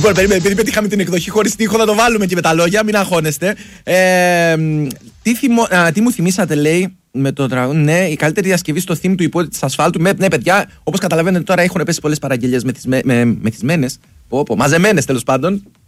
Λοιπόν, επειδή πετύχαμε την εκδοχή χωρίς τείχο, θα το βάλουμε και με τα λόγια, μην αγχώνεστε. Τι μου θυμήσατε, λέει, με το τραγούδι. Ναι, η καλύτερη διασκευή στο theme του υπότιτλου της ασφάλτου. Ναι, παιδιά, όπως καταλαβαίνετε τώρα έχουν πέσει πολλές παραγγελίες μεθυσμένες. Μαζεμένες τέλος πάντων.